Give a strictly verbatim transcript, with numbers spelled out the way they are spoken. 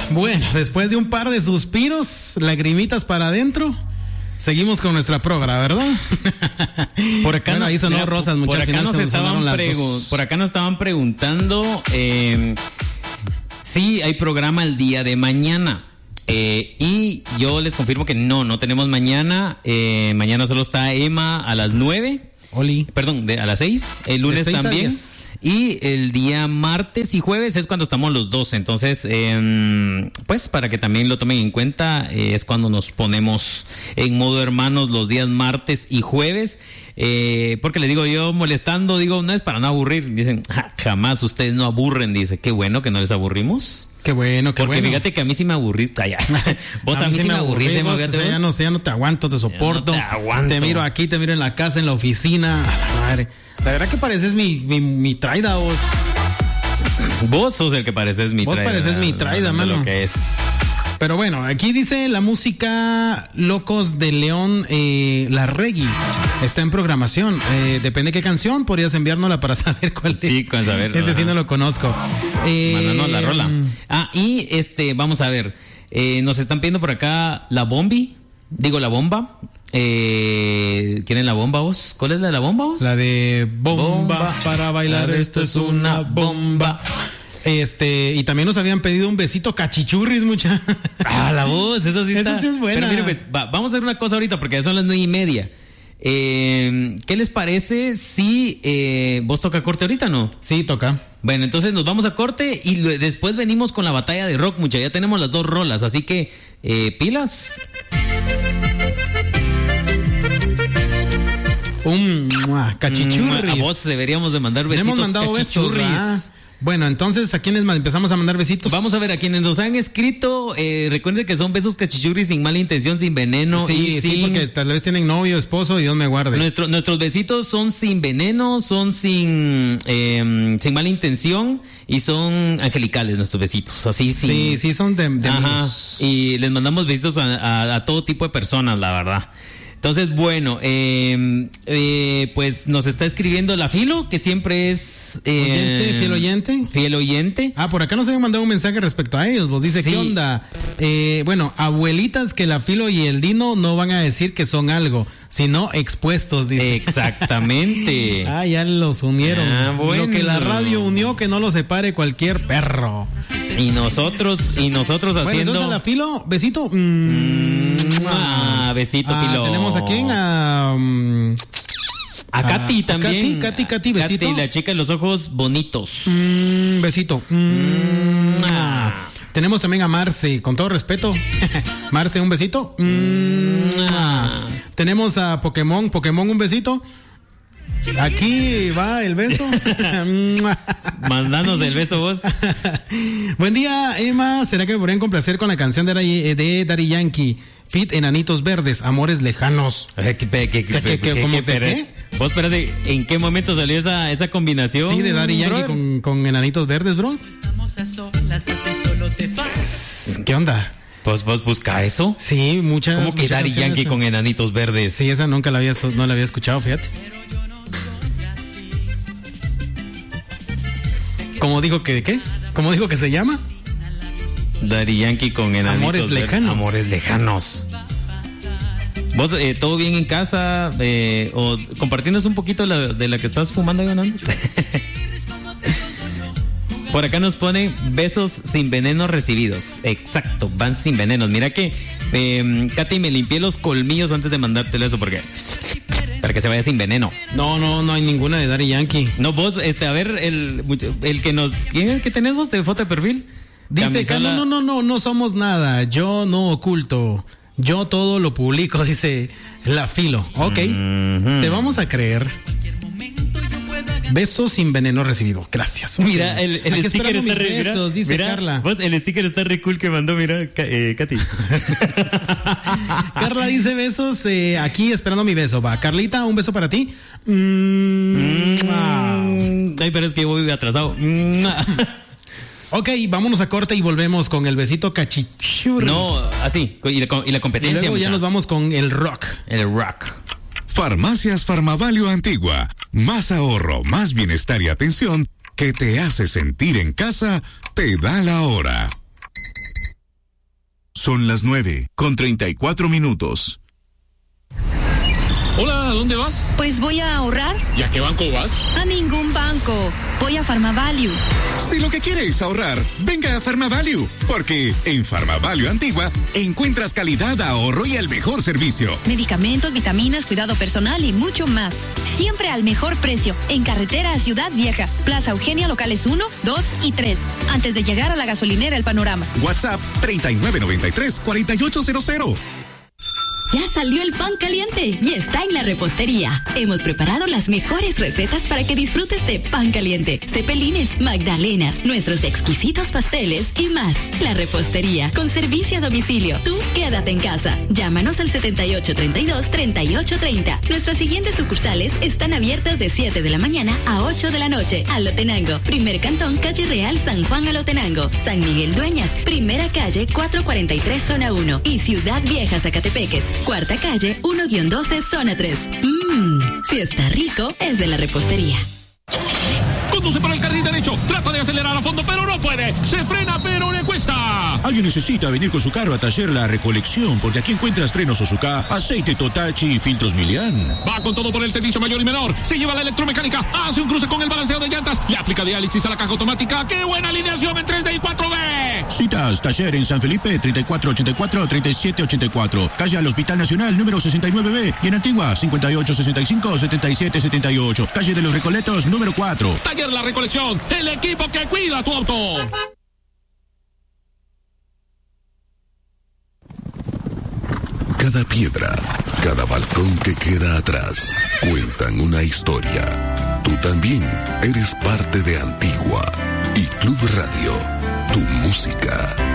Bueno, después de un par de suspiros, lagrimitas para adentro, seguimos con nuestra progra, ¿verdad? Por acá bueno, no, ahí sonó mira, rosas, por, por acá nos estaban pregu- por acá nos estaban preguntando eh, si hay programa el día de mañana. Eh, y yo les confirmo que no, no tenemos mañana. Eh, mañana solo está Emma a las nueve. Oli. Perdón, de, a las seis. El lunes también. Y el día martes y jueves es cuando estamos los dos. Entonces, eh, pues para que también lo tomen en cuenta, eh, es cuando nos ponemos en modo hermanos los días martes y jueves. Eh, porque les digo yo molestando, digo, no es para no aburrir. Dicen, ja, jamás ustedes no aburren. Dice, qué bueno que no les aburrimos. Qué bueno, qué Porque bueno. fíjate que a mí sí me aburriste. Ya. Vos a, a mí sí me aburriste. Vos, o sea, ya no sé, ya no te aguanto, te soporto. No te aguanto. Te miro aquí, te miro en la casa, en la oficina. A la madre. La verdad que pareces mi, mi, mi traida, vos. Vos sos el que pareces mi vos traida. Vos pareces mi traida, mano. Lo que es. Pero bueno, aquí dice la música Locos de León, eh, la reggae, está en programación. Eh, depende qué canción, podrías enviárnosla para saber cuál es. Sí, con saber. Ese sí no lo conozco. Eh, Mándanos la rola. Ah, y este, vamos a ver. Eh, nos están pidiendo por acá la bombi. Digo, la bomba. Eh, ¿Quieren la bomba vos? ¿Cuál es la de la bomba vos? La de bomba, bomba para bailar, esto es una bomba. Este, y también nos habían pedido un besito cachichurris, mucha. Ah, la voz, eso sí está. Eso sí es buena. Pero mire, pues, va, vamos a hacer una cosa ahorita porque ya son las nueve y media. Eh, ¿Qué les parece si eh, vos toca corte ahorita, no? Sí, toca. Bueno, entonces nos vamos a corte y lo, después venimos con la batalla de rock, mucha. Ya tenemos las dos rolas, así que eh, pilas. Un cachichurris. A vos deberíamos de mandar besitos. Le hemos mandado cachichurris. Besos, bueno, entonces, ¿a quiénes empezamos a mandar besitos? Vamos a ver, a quienes nos han escrito, eh, recuerden que son besos cachichurris sin mala intención, sin veneno. Sí, y sí, sin... porque tal vez tienen novio, esposo y Dios me guarde. Nuestro, nuestros besitos son sin veneno, son sin eh, sin mala intención y son angelicales nuestros besitos. Así sin... Sí, sí, son de, de Ajá. Y les mandamos besitos a, a, a todo tipo de personas, la verdad. Entonces, bueno, eh, eh, pues nos está escribiendo la Filo, que siempre es... Eh, ¿Oyente, fiel oyente? Fiel oyente. Ah, por acá nos habían mandado un mensaje respecto a ellos. Vos dice, sí. ¿Qué onda? Eh, bueno, abuelitas que la Filo y el Dino no van a decir que son algo, sino expuestos, dice. Exactamente. Ah, ya los unieron. Ah, bueno. Lo que la radio unió, que no lo separe cualquier perro. Y nosotros, y nosotros bueno, haciendo... entonces a la Filo, besito. Mm, ah, besito, ah, Filo. Tenemos a quién, a... Um, a Katy también. Katy, Katy, Katy, besito. Katy, la chica de los ojos bonitos. Mm, besito. Mm, ah. Tenemos también a Marce, con todo respeto. Marce, un besito. Mm, ah. Tenemos a Pokémon, Pokémon, un besito. Aquí va el beso. Mandanos el beso vos. Buen día, Emma. ¿Será que me podrían complacer con la canción de, de Daddy Yankee? Fit Enanitos Verdes, Amores Lejanos. ¿Qué, qué, qué, qué, qué, qué, qué? Vos espérate, ¿en qué momento salió esa, esa combinación? Sí, de Daddy Yankee con, con Enanitos Verdes, bro. ¿Qué onda? ¿Vos, vos busca eso? Sí, muchas. ¿Cómo que Daddy Yankee con Enanitos Verdes? Sí, esa nunca la había, no la había escuchado, fíjate. ¿Cómo dijo que qué? ¿Cómo dijo que se llama? Daddy Yankee con Enanitos Amores Verdes. Lejanos. Amores Lejanos. ¿Vos eh, todo bien en casa? Eh, ¿O compartiéndonos un poquito la, de la que estás fumando, Ganando? Por acá nos pone besos sin veneno recibidos. Exacto, van sin venenos. Mira que, eh, Katy, me limpié los colmillos antes de mandártelo eso porque... Para que se vaya sin veneno. No, no, no hay ninguna de Daddy Yankee. No, vos, este, a ver, el, el que nos... ¿Quién es el que tenés vos de foto de perfil? Dice que no, no, no, no, no somos nada. Yo no oculto. Yo todo lo publico, dice la Filo. Ok, mm-hmm. Te vamos a creer. Besos sin veneno recibido. Gracias. Mira, okay. el, el sticker está re besos, dice mira, Carla. Vos, el sticker está re cool que mandó, mira, eh, Katy. Carla dice besos, eh, aquí esperando mi beso. Va, Carlita, un beso para ti. Mm, mm, ay, pero es que voy atrasado. Ok, vámonos a corte y volvemos con el besito cachichurris. No, así, y la, y la competencia. Y luego mucha. ya nos vamos con el rock. El rock. Farmacias Farmavalio Antigua. Más ahorro, más bienestar y atención que te hace sentir en casa, te da la hora. Son las nueve, con treinta y cuatro minutos. Hola, ¿a dónde vas? Pues voy a ahorrar. ¿Y a qué banco vas? A ningún banco. Voy a PharmaValue. Si lo que quieres es ahorrar, venga a PharmaValue, porque en PharmaValue Antigua encuentras calidad, ahorro y el mejor servicio. Medicamentos, vitaminas, cuidado personal y mucho más. Siempre al mejor precio. En carretera a Ciudad Vieja, Plaza Eugenia, locales uno, dos y tres. Antes de llegar a la gasolinera El Panorama. WhatsApp treinta y nueve noventa y tres, cuarenta y ocho cero cero. Ya salió el pan caliente y está en la repostería. Hemos preparado las mejores recetas para que disfrutes de pan caliente, cepelines, magdalenas, nuestros exquisitos pasteles y más. La repostería con servicio a domicilio. Tú quédate en casa. Llámanos al setenta y ocho treinta y dos, treinta y ocho treinta. Nuestras siguientes sucursales están abiertas de siete de la mañana a ocho de la noche. Alotenango, primer cantón, calle Real, San Juan Alotenango. San Miguel Dueñas, primera calle, cuatrocientos cuarenta y tres, zona uno. Y Ciudad Vieja, Zacatepeques, cuarta calle, uno guión doce, zona tres. Mmm, si está rico, es de la repostería. Conduce por el carril derecho, trata de acelerar a fondo, pero no puede. Se frena, pero le cuesta. Alguien necesita venir con su carro a Taller La Recolección, porque aquí encuentras frenos Osuka, aceite Totachi y filtros Milian. Va con todo por el servicio mayor y menor. Se lleva la electromecánica, hace un cruce con el balanceo de llantas, le aplica diálisis a la caja automática. ¡Qué buena alineación en tres D y cuatro D! Citas, Taller en San Felipe, treinta y cuatro ochenta y cuatro, treinta y siete ochenta y cuatro. Calle al Hospital Nacional, número sesenta y nueve B. Y en Antigua, cincuenta y ocho sesenta y cinco, setenta y siete setenta y ocho. Calle de los Recoletos, número cuatro. Taller La Recolección, el equipo que cuida tu auto. Cada piedra, cada balcón que queda atrás, cuentan una historia. Tú también eres parte de Antigua y Club Radio, tu música.